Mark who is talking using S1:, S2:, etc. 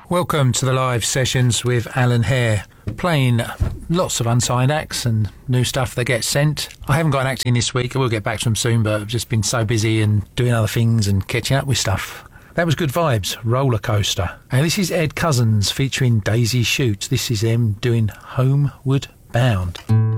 S1: Welcome to the live sessions with Alan Hare, playing lots of unsigned acts and new stuff that gets sent. I haven't got an act in this week, I will get back to them soon, but I've just been so busy and doing other things and catching up with stuff. That was Good Vibes, Roller Coaster. And this is Ed Cousins featuring Daisy Shoots. This is them doing Homeward Bound.